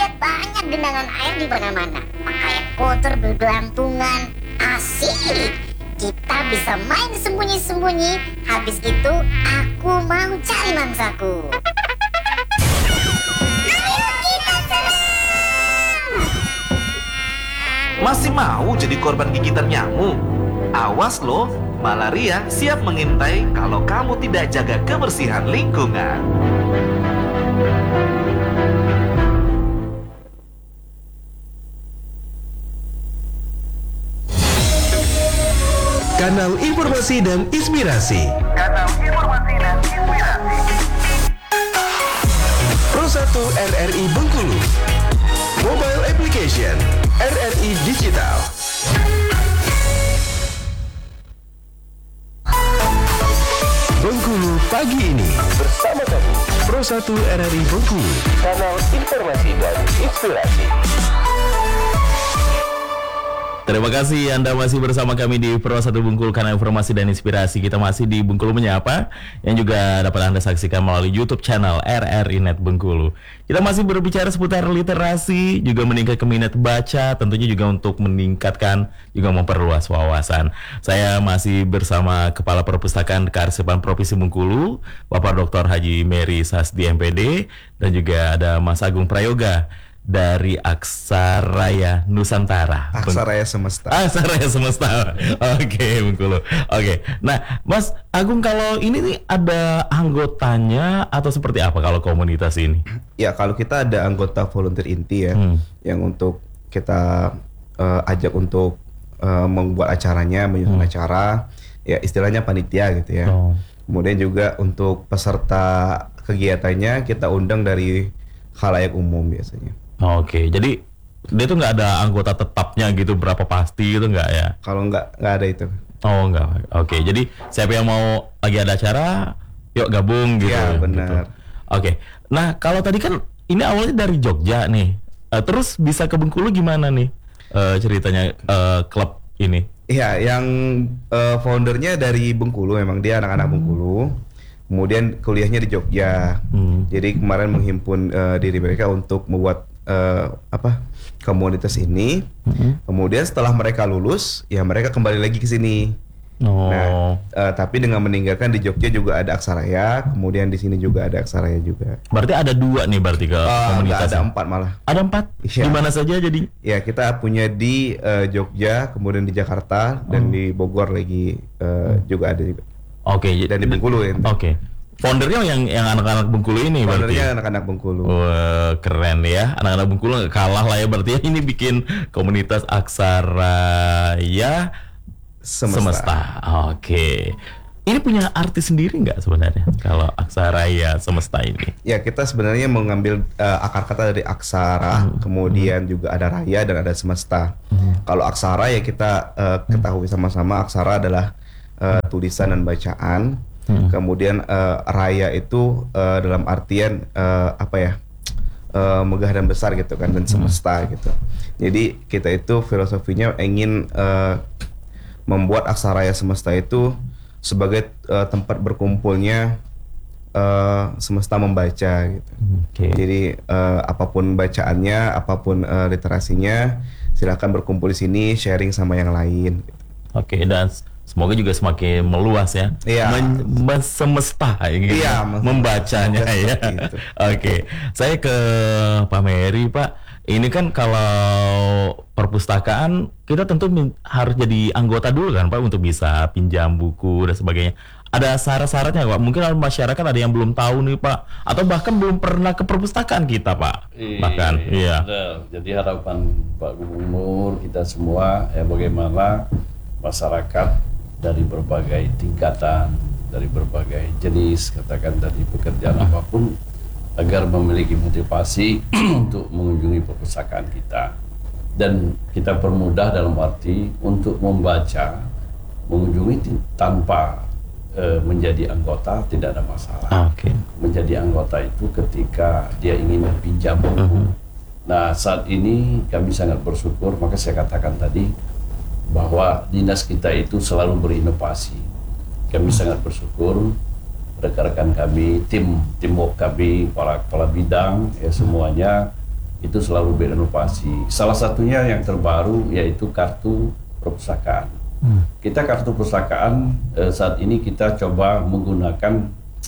lihat banyak genangan air di mana-mana. Pakaian kotor bergelantungan. Asik. Kita bisa main sembunyi-sembunyi. Habis itu aku mau cari mangsaku. Ayo kita serang! Masih mau jadi korban gigitan nyamuk? Awas loh, malaria siap mengintai kalau kamu tidak jaga kebersihan lingkungan. Kanal Informasi dan Inspirasi. Kanal Informasi dan Inspirasi. Pro 1 RRI Bengkulu. Mobile Application RRI Digital. Bengkulu pagi ini bersama kami Pro 1 RRI Bengkulu, kanal informasi dan inspirasi. Terima kasih Anda masih bersama kami di Pro 1 Bengkulu, kanal informasi dan inspirasi. Kita masih di Bengkulu Menyapa, yang juga dapat Anda saksikan melalui YouTube channel RRI Net Bengkulu. Kita masih berbicara seputar literasi, juga meningkatkan minat baca, tentunya juga untuk meningkatkan, juga memperluas wawasan. Saya masih bersama Kepala Perpustakaan Kearsipan Provinsi Bengkulu, Bapak Dr. Haji Mary Sasdi MPD, dan juga ada Mas Agung Prayoga dari Aksaraya Nusantara. Aksaraya Semesta. Aksaraya Semesta. Oke, Bengkulu. Oke. Nah, Mas Agung, kalau ini nih ada anggotanya atau seperti apa kalau komunitas ini? Ya, kalau kita ada anggota volunteer inti ya, yang untuk kita ajak untuk membuat acaranya, menyusun acara, ya istilahnya panitia gitu ya. Kemudian juga untuk peserta kegiatannya kita undang dari khalayak umum biasanya. Oke, jadi dia tuh nggak ada anggota tetapnya gitu, berapa pasti gitu nggak ya? Kalau nggak ada itu. Oh nggak. Oke, jadi siapa yang mau lagi ada acara, yuk gabung gitu. Ya benar. Gitu. Oke, nah kalau tadi kan ini awalnya dari Jogja nih, terus bisa ke Bengkulu gimana nih ceritanya klub ini? Iya, yang foundernya dari Bengkulu, memang dia anak-anak Bengkulu. Kemudian kuliahnya di Jogja. Jadi kemarin menghimpun diri mereka untuk membuat komunitas ini. Kemudian setelah mereka lulus, ya mereka kembali lagi ke sini. Nah, tapi dengan meninggalkan di Jogja juga ada Aksaraya, kemudian di sini juga ada Aksaraya juga. Berarti ada 2 nih berarti ke komunitas. Ada 4 malah. Ada 4? Iya. Di mana saja jadi? Ya, kita punya di Jogja, kemudian di Jakarta, dan di Bogor lagi juga ada juga. Oke, dan di Bengkulu ya. Oke. Foundernya yang anak-anak Bengkulu ini berarti. Foundernya anak-anak Bengkulu. Wah, keren ya. Anak-anak Bengkulu nggak kalah lah ya berarti ya. Ini bikin komunitas Aksaraya Semesta. Oke. Ini punya arti sendiri nggak sebenarnya kalau Aksaraya Semesta ini? Ya, kita sebenarnya mengambil akar kata dari aksara, kemudian juga ada raya dan ada semesta. Kalau aksara ya kita ketahui sama-sama, aksara adalah tulisan dan bacaan. Kemudian raya itu dalam artian megah dan besar gitu kan, dan semesta gitu. Jadi kita itu filosofinya ingin membuat Aksaraya Semesta itu sebagai tempat berkumpulnya semesta membaca gitu. Jadi apapun bacaannya, apapun literasinya, silakan berkumpul di sini, sharing sama yang lain gitu. Oke, dan semoga juga semakin meluas ya, semesta gitu, membacanya ya. Gitu. Oke, saya ke Pak Mary, Pak. Ini kan kalau perpustakaan kita tentu harus jadi anggota dulu kan Pak, untuk bisa pinjam buku dan sebagainya. Ada syarat-syaratnya Pak? Mungkin masyarakat ada yang belum tahu nih Pak, atau bahkan belum pernah ke perpustakaan kita Pak. Bahkan, iya. Jadi harapan Pak Gubernur kita semua ya, bagaimana masyarakat dari berbagai tingkatan, dari berbagai jenis, katakan dari pekerjaan apapun, agar memiliki motivasi untuk mengunjungi perpustakaan kita. Dan kita permudah dalam arti untuk membaca, mengunjungi tanpa menjadi anggota tidak ada masalah. Menjadi anggota itu ketika dia ingin pinjam buku. Nah, saat ini kami sangat bersyukur, maka saya katakan tadi bahwa dinas kita itu selalu berinovasi. Kami sangat bersyukur rekan-rekan kami, teamwork kami, para kepala bidang ya semuanya itu selalu berinovasi. Salah satunya yang terbaru yaitu kartu perpustakaan. Kita kartu perpustakaan saat ini kita coba menggunakan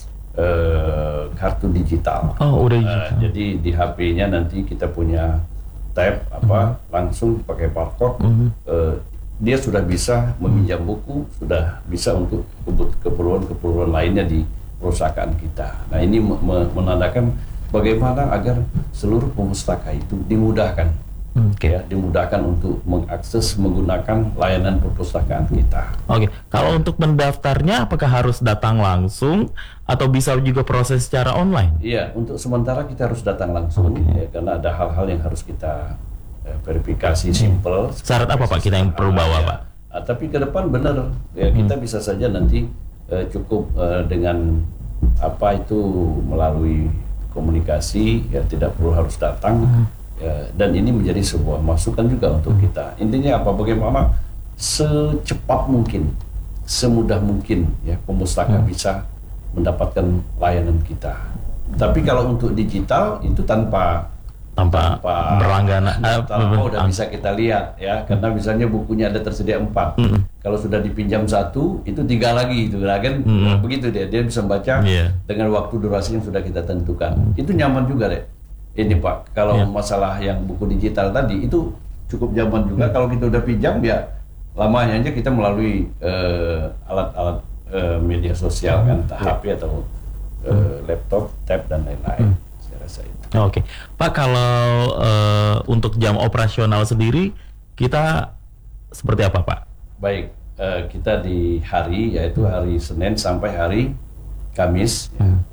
kartu digital. Oh, udah digital. Jadi di HP-nya nanti kita punya tab langsung pakai barcode. Dia sudah bisa meminjam buku, sudah bisa untuk keperluan lainnya di perusahaan kita. Nah, ini menandakan bagaimana agar seluruh pemustaka itu dimudahkan, ya, dimudahkan untuk mengakses menggunakan layanan perpustakaan kita. Oke, kalau untuk mendaftarnya apakah harus datang langsung atau bisa juga proses secara online? Iya, untuk sementara kita harus datang langsung, ya, karena ada hal-hal yang harus kita verifikasi simple. Syarat apa Pak kita yang perlu bawa Pak? Tapi ke depan benar, ya kita bisa saja nanti cukup dengan apa itu melalui komunikasi, ya tidak perlu harus datang. Ya, dan ini menjadi sebuah masukan juga untuk kita. Intinya apa? Bagaimana secepat mungkin, semudah mungkin ya pemustaka bisa mendapatkan layanan kita. Tapi kalau untuk digital itu tanpa berlangganan, udah bisa kita lihat ya, karena misalnya bukunya ada tersedia 4. Kalau sudah dipinjam 1, itu 3 lagi itu kan. Begitu dia bisa baca dengan waktu durasi yang sudah kita tentukan. Itu nyaman juga deh. Ini Pak, kalau masalah yang buku digital tadi itu cukup nyaman juga. Kalau kita udah pinjam ya lamanya aja kita melalui alat-alat media sosial kan, HP atau laptop, tab dan lain-lain. Saya rasa itu. Oke, Pak, kalau untuk jam operasional sendiri kita seperti apa Pak? Baik, kita di hari yaitu hari Senin sampai hari Kamis,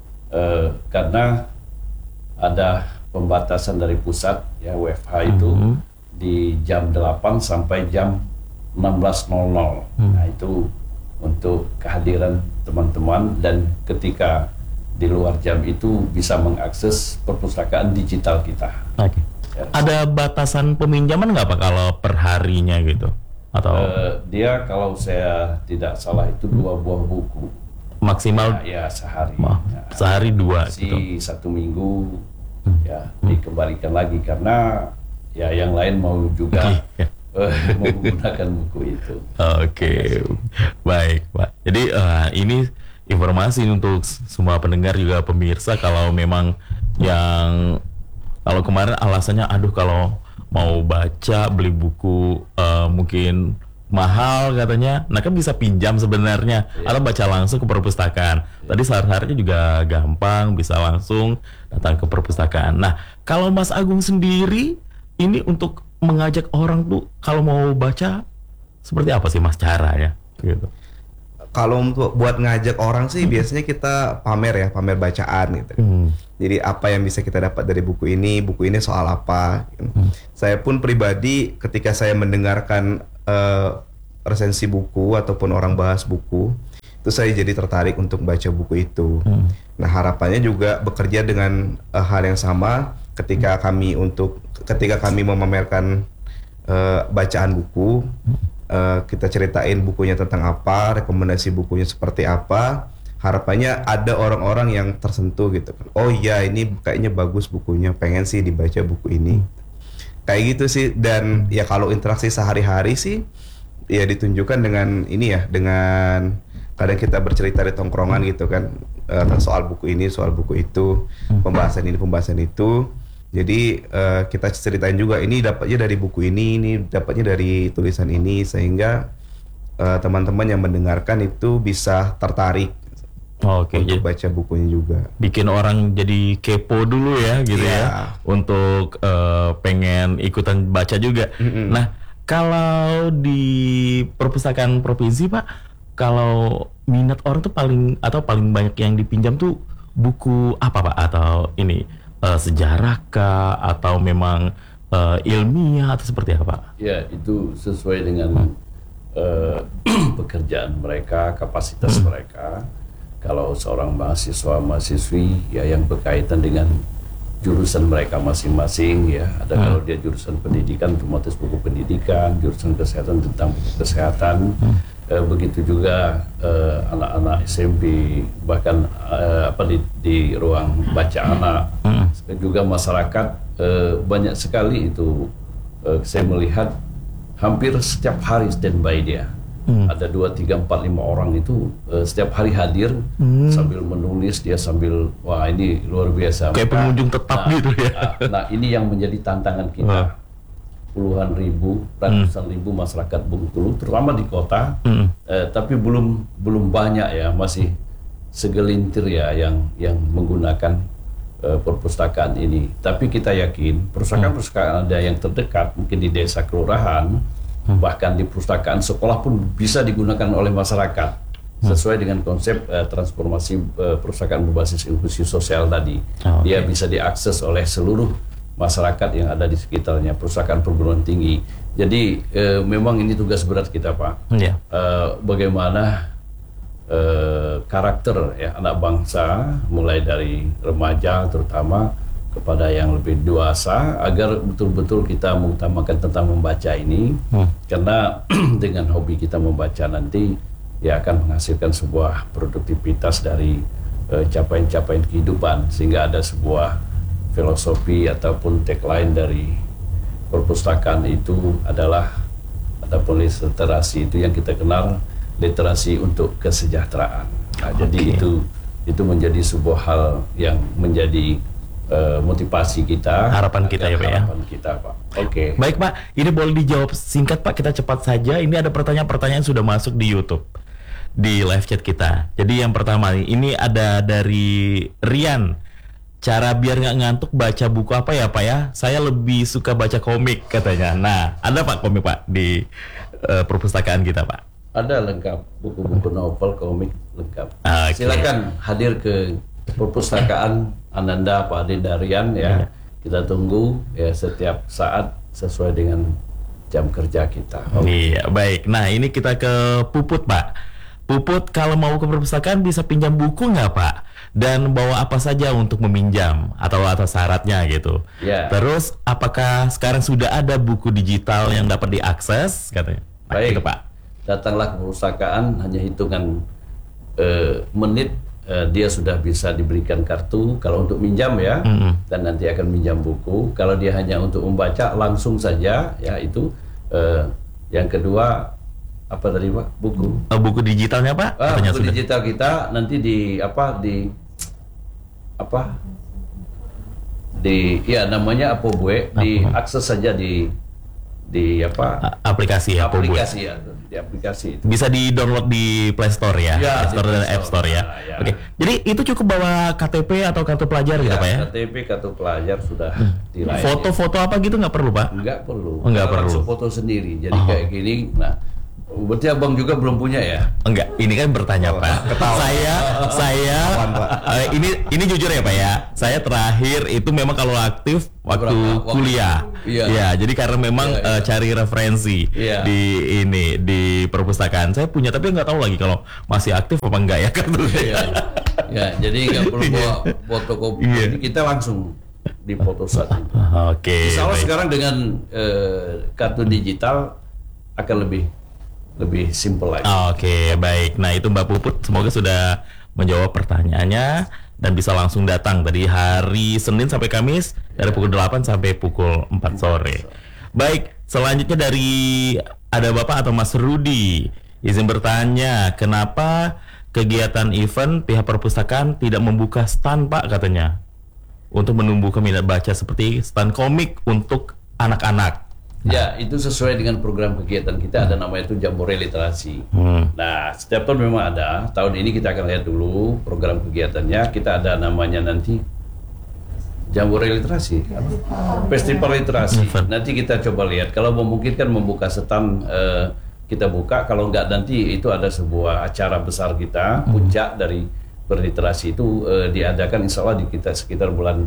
karena ada pembatasan dari pusat ya WFH itu di jam 8 sampai jam 16.00. Nah itu untuk kehadiran teman-teman, dan ketika di luar jam itu bisa mengakses perpustakaan digital kita. Oke. Ya. Ada batasan peminjaman nggak Pak kalau per harinya gitu? Atau dia kalau saya tidak salah itu 2 buah buku. Maksimal? Ya sehari. Sehari 2 gitu. 1 minggu ya dikembalikan lagi karena ya yang lain mau juga menggunakan buku itu. Oke. Baik Pak. Jadi ini informasi untuk semua pendengar juga pemirsa, kalau memang yang kalau kemarin alasannya aduh kalau mau baca beli buku mungkin mahal katanya, nah kan bisa pinjam sebenarnya atau baca langsung ke perpustakaan. Tadi syarat-syaratnya juga gampang, bisa langsung datang ke perpustakaan. Nah kalau Mas Agung sendiri ini untuk mengajak orang tuh kalau mau baca seperti apa sih Mas caranya gitu? Kalau untuk buat ngajak orang sih biasanya kita pamer bacaan gitu. Jadi apa yang bisa kita dapat dari buku ini soal apa. Saya pun pribadi ketika saya mendengarkan resensi buku ataupun orang bahas buku, itu saya jadi tertarik untuk baca buku itu. Nah harapannya juga bekerja dengan hal yang sama ketika kami memamerkan bacaan buku. Kita ceritain bukunya tentang apa, rekomendasi bukunya seperti apa. Harapannya ada orang-orang yang tersentuh gitu kan. Oh iya ini kayaknya bagus bukunya, pengen sih dibaca buku ini. Kayak gitu sih. Dan ya kalau interaksi sehari-hari sih ya ditunjukkan dengan ini ya, dengan kadang kita bercerita di tongkrongan gitu kan, soal buku ini, soal buku itu, pembahasan ini, pembahasan itu. Jadi kita ceritain juga ini dapatnya dari buku ini dapatnya dari tulisan ini, sehingga teman-teman yang mendengarkan itu bisa tertarik untuk baca bukunya juga. Bikin orang jadi kepo dulu ya gitu ya, untuk pengen ikutan baca juga. Nah kalau di perpustakaan provinsi Pak, kalau minat orang tuh paling banyak yang dipinjam tuh buku apa Pak? Atau ini sejarah kah atau memang ilmiah atau seperti apa? Ya itu sesuai dengan pekerjaan mereka, kapasitas mereka. Kalau seorang mahasiswi ya yang berkaitan dengan jurusan mereka masing-masing ya. Ada kalau dia jurusan pendidikan otomatis buku pendidikan, jurusan kesehatan tentang buku kesehatan. Begitu juga anak-anak SMP, bahkan di ruang baca anak. Juga masyarakat banyak sekali itu saya melihat hampir setiap hari standby dia. Ada 2, 3, 4, 5 orang itu setiap hari hadir sambil menulis, dia sambil, wah ini luar biasa. Kayak pengunjung tetap gitu ya. Nah ini yang menjadi tantangan kita. Puluhan ribu, ratusan ribu masyarakat Bengkulu, terutama di kota, tapi belum banyak ya, masih segelintir ya yang menggunakan perpustakaan ini. Tapi kita yakin perpustakaan ada yang terdekat, mungkin di desa kelurahan, bahkan di perpustakaan sekolah pun bisa digunakan oleh masyarakat sesuai dengan konsep transformasi perpustakaan berbasis inklusi sosial tadi. Dia bisa diakses oleh seluruh masyarakat yang ada di sekitarnya, perpustakaan perguruan tinggi. Jadi memang ini tugas berat kita, Pak. Bagaimana karakter ya anak bangsa, mulai dari remaja terutama kepada yang lebih dewasa, agar betul-betul kita mengutamakan tentang membaca ini, karena dengan hobi kita membaca nanti ya akan menghasilkan sebuah produktivitas dari capaian-capaian kehidupan, sehingga ada sebuah filosofi ataupun tagline dari perpustakaan itu adalah, ataupun literasi itu yang kita kenal literasi untuk kesejahteraan. Nah, jadi itu menjadi sebuah hal yang menjadi motivasi kita, harapan kita ya Pak ya. Harapan kita, Pak. Oke. Baik Pak, ini boleh dijawab singkat Pak, kita cepat saja. Ini ada pertanyaan-pertanyaan sudah masuk di YouTube, di live chat kita. Jadi yang pertama ini ada dari Rian. Cara biar nggak ngantuk baca buku apa ya Pak ya? Saya lebih suka baca komik katanya. Nah, ada Pak komik Pak di perpustakaan kita Pak? Ada lengkap, buku-buku novel, komik lengkap. Silakan hadir ke perpustakaan Ananda Pak Ade Darian ya. Kita tunggu ya setiap saat sesuai dengan jam kerja kita. Iya, baik. Nah, ini kita ke Puput Pak. Puput, kalau mau ke perpustakaan bisa pinjam buku nggak Pak? Dan bawa apa saja untuk meminjam atau atas syaratnya gitu. Terus apakah sekarang sudah ada buku digital yang dapat diakses katanya? Baik gitu, Pak. Datanglah ke perpustakaan, hanya hitungan menit dia sudah bisa diberikan kartu kalau untuk minjam ya, dan nanti akan minjam buku. Kalau dia hanya untuk membaca langsung saja ya itu. Yang kedua apa tadi Pak? Buku digitalnya Pak? Buku digital kita nanti namanya Apoboe, diakses saja di aplikasi ya, di aplikasi itu. Bisa di-download di Play Store ya, Play Store dan App Store ya. Oke. Jadi itu cukup bawa KTP atau kartu pelajar gitu Pak ya? KTP, kartu pelajar sudah dilayani. Foto-foto apa gitu nggak perlu Pak? Nggak perlu. Nggak perlu. Langsung foto sendiri. Jadi kayak gini. Nah, berarti abang juga belum punya ya? Enggak, ini kan bertanya Pak. Saya ini jujur ya Pak ya. Saya terakhir itu memang kalau aktif waktu kuliah. Ya, jadi karena memang cari referensi di perpustakaan. Saya punya tapi nggak tahu lagi kalau masih aktif apa enggak ya kartunya. Ya, jadi nggak perlu bawa fotokopi. Jadi kita langsung di foto saat itu. Oke. Insya Allah sekarang dengan kartu digital akan lebih simpel lagi. Oke, baik. Nah, itu Mbak Puput semoga sudah menjawab pertanyaannya dan bisa langsung datang tadi hari Senin sampai Kamis dari pukul 8 sampai pukul 4 sore. Baik, selanjutnya dari ada Bapak atau Mas Rudi. Izin bertanya, kenapa kegiatan event pihak perpustakaan tidak membuka stand Pak katanya untuk menumbuhkan minat baca seperti stand komik untuk anak-anak? Ya, itu sesuai dengan program kegiatan kita, ada namanya itu Jambore Literasi. Nah, setiap tahun memang ada. Tahun ini kita akan lihat dulu program kegiatannya. Kita ada namanya nanti Jambore Literasi, Festival Literasi. Nanti kita coba lihat. Kalau memungkinkan membuka stand, kita buka. Kalau enggak nanti itu ada sebuah acara besar kita, puncak dari berliterasi itu diadakan insya Allah di kita sekitar bulan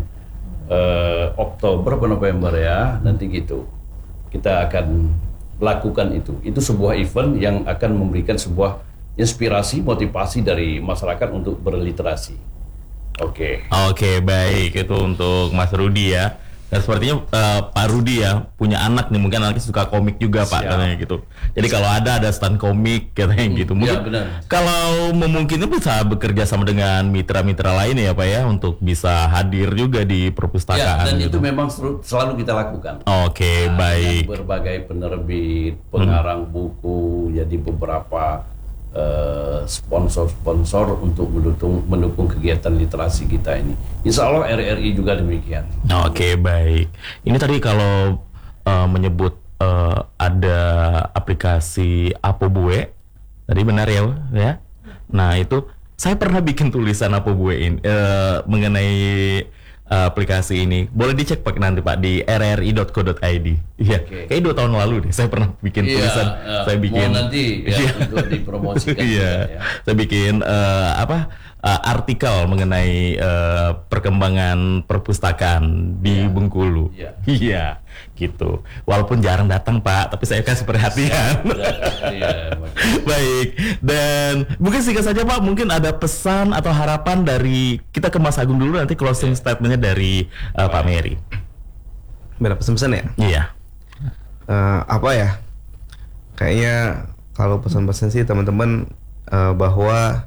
Oktober atau November ya, nanti gitu. Kita akan lakukan itu. Itu sebuah event yang akan memberikan sebuah inspirasi, motivasi dari masyarakat untuk berliterasi. Oke, baik. Itu untuk Mas Rudi ya. Dan sepertinya Pak Rudi ya punya anak nih, mungkin anaknya suka komik juga Pak, katanya gitu. Jadi kalau ada stand komik katanya gitu. Mungkin benar. kalau memungkinkan bisa bekerja sama dengan mitra-mitra lain ya Pak ya, untuk bisa hadir juga di perpustakaan. Dan gitu. itu memang selalu kita lakukan. Oke, baik. Berbagai penerbit, pengarang buku, jadi beberapa sponsor-sponsor untuk mendukung kegiatan literasi kita ini. Insya Allah RRI juga demikian. Oke, baik. Ini tadi kalau menyebut ada aplikasi Apobue, tadi benar ya? Nah itu saya pernah bikin tulisan Apobue ini mengenai aplikasi ini. Boleh dicek Pak nanti Pak di rri.co.id. Iya, kayak 2 tahun lalu deh saya pernah bikin tulisan. Saya bikin mau nanti untuk dipromosikan. Iya, saya bikin artikel mengenai perkembangan perpustakaan di Bengkulu. Iya, gitu. Walaupun jarang datang Pak, tapi saya kasih perhatian. Baik, dan mungkin singkat saja Pak, mungkin ada pesan atau harapan dari kita ke Mas Agung dulu, nanti closing statementnya dari Pak Mary. Berapa pesan-pesan ya? Iya. Apa ya? Kayaknya kalau pesan-pesan sih teman-teman bahwa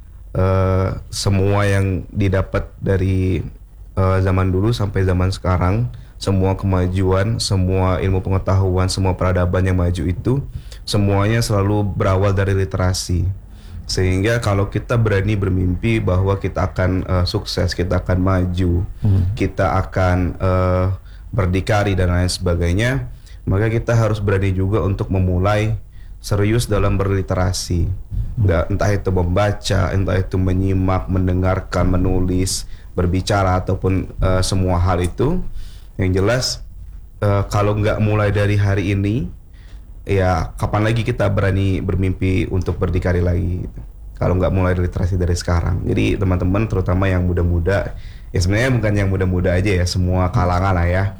semua yang didapat dari zaman dulu sampai zaman sekarang, semua kemajuan, semua ilmu pengetahuan, semua peradaban yang maju itu semuanya selalu berawal dari literasi. Sehingga kalau kita berani bermimpi bahwa kita akan sukses, kita akan maju, kita akan berdikari dan lain sebagainya, maka kita harus berani juga untuk memulai serius dalam berliterasi. Entah itu membaca, entah itu menyimak, mendengarkan, menulis, berbicara, ataupun semua hal itu. Yang jelas kalau nggak mulai dari hari ini, ya kapan lagi kita berani bermimpi untuk berdikari lagi gitu. Kalau nggak mulai literasi dari sekarang. Jadi teman-teman terutama yang muda-muda, ya sebenarnya bukan yang muda-muda aja ya, semua kalangan lah ya,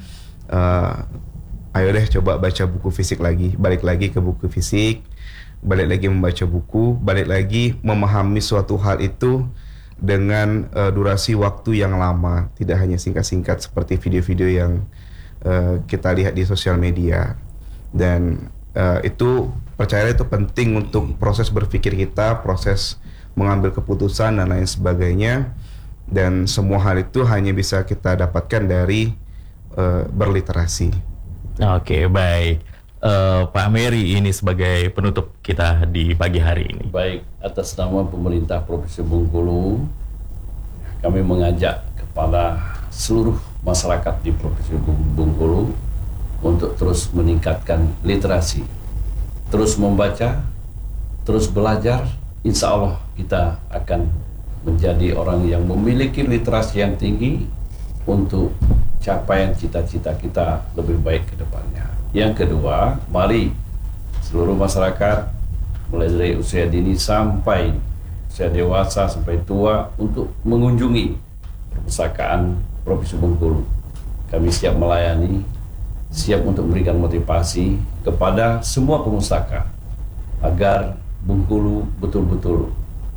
ayo deh coba baca buku fisik lagi, balik lagi ke buku fisik, balik lagi membaca buku, balik lagi memahami suatu hal itu dengan durasi waktu yang lama, tidak hanya singkat-singkat seperti video-video yang kita lihat di sosial media. Dan itu percaya itu penting untuk proses berpikir kita, proses mengambil keputusan dan lain sebagainya. Dan semua hal itu hanya bisa kita dapatkan dari berliterasi. Oke, baik. Pak Mary ini sebagai penutup kita di pagi hari ini. Baik, atas nama pemerintah Provinsi Bengkulu, kami mengajak kepada seluruh masyarakat di Provinsi Bengkulu untuk terus meningkatkan literasi, terus membaca, terus belajar. Insya Allah kita akan menjadi orang yang memiliki literasi yang tinggi untuk capaian cita-cita kita lebih baik ke depannya. Yang kedua, mari seluruh masyarakat mulai dari usia dini sampai usia dewasa sampai tua untuk mengunjungi perpustakaan Provinsi Bengkulu. Kami siap melayani, siap untuk memberikan motivasi kepada semua pemustaka agar Bengkulu betul-betul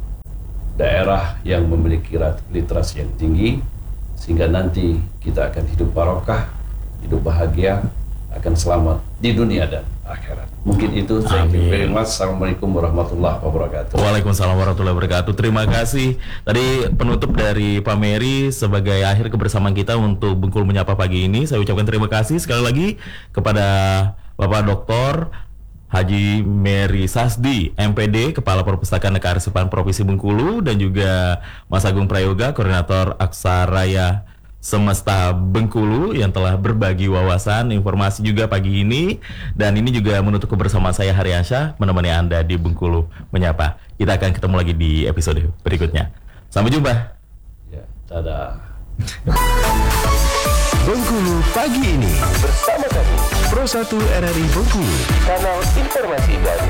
daerah yang memiliki literasi yang tinggi, sehingga nanti kita akan hidup barokah, hidup bahagia, akan selamat di dunia dan akhirat. Mungkin itu. Thank you very much. Assalamualaikum warahmatullahi wabarakatuh. Waalaikumsalam warahmatullahi wabarakatuh. Terima kasih. Tadi penutup dari Pak Mary sebagai akhir kebersamaan kita untuk Bengkulu Menyapa pagi ini. Saya ucapkan terima kasih sekali lagi kepada Bapak Dr. Haji Mary Sasdi, MPD, Kepala Perpustakaan Kearsipan Provinsi Bengkulu, dan juga Mas Agung Prayoga, Koordinator Aksaraya Semesta Bengkulu, yang telah berbagi wawasan, informasi juga pagi ini. Dan ini juga menutup kebersamaan saya Haryansyah, menemani Anda di Bengkulu Menyapa. Kita akan ketemu lagi di episode berikutnya. Sampai jumpa. Ya, dadah. Bengkulu pagi ini bersama kami Pro 1 RRI Bengkulu, kanal informasi dan